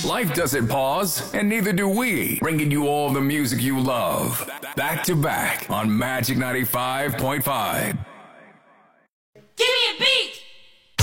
Life doesn't pause, and neither do we, bringing you all the music you love. Back to back on Magic 95.5.